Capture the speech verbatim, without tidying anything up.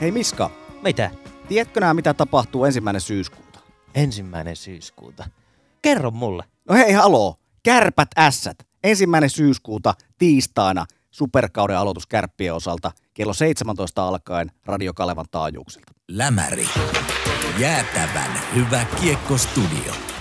Hei Miska, Mitä? tiedätkö nää mitä tapahtuu ensimmäinen syyskuuta? Ensimmäinen syyskuuta. Kerro mulle. No hei haloo, Kärpät Ässät. Ensimmäinen syyskuuta tiistaina superkauden aloitus Kärppien osalta kello seitsemäntoista alkaen Radio Kalevan taajuuksilta. Lämäri. Jäätävän hyvä kiekkostudio.